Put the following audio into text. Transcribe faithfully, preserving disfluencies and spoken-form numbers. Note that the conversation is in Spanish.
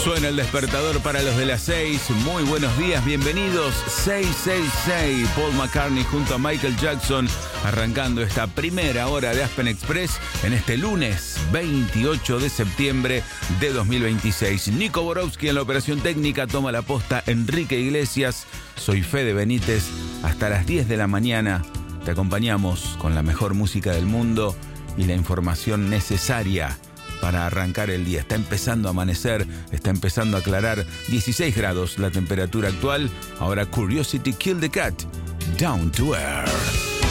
Suena el despertador para los de las seis. Muy buenos días, bienvenidos. seis seis seis, Paul McCartney junto a Michael Jackson, arrancando esta primera hora de Aspen Express en este lunes veintiocho de septiembre de dos mil veintiséis. Nico Borowski en la operación técnica, toma la posta Enrique Iglesias. Soy Fede Benítez. Hasta las diez de la mañana te acompañamos con la mejor música del mundo y la información necesaria para arrancar el día. Está empezando a amanecer, está empezando a aclarar. dieciséis grados la temperatura actual. Ahora Curiosity Kill the Cat, Down to Earth.